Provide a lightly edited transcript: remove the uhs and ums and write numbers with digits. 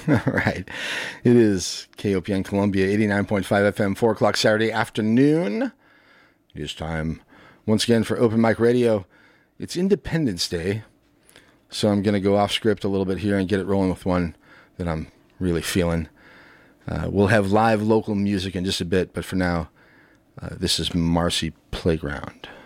All right. It is KOPN Columbia, 89.5 FM, 4 o'clock Saturday afternoon. It is time once again for Open Mic Radio. It's Independence Day, so I'm going to go off script a little bit here and get it rolling with one that I'm really feeling. We'll have live local music in just a bit, but for now, this is Marcy Playground.